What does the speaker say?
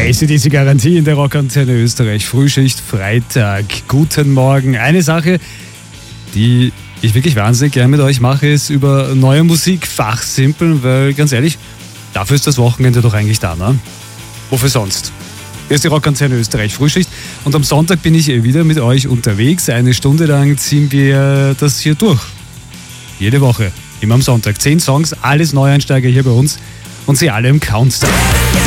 AC/DC Garantie in der Rockantenne Österreich. Frühschicht, Freitag. Guten Morgen. Eine Sache, die ich wirklich wahnsinnig gerne mit euch mache, ist über neue Musik fachsimpeln, weil ganz ehrlich, dafür ist das Wochenende doch eigentlich da, ne? Wofür sonst? Hier ist die Rockantenne Österreich Frühschicht und am Sonntag bin ich wieder mit euch unterwegs. Eine Stunde lang ziehen wir das hier durch. Jede Woche, immer am Sonntag. 10 Songs, alles Neueinsteiger hier bei uns und sie alle im Countdown.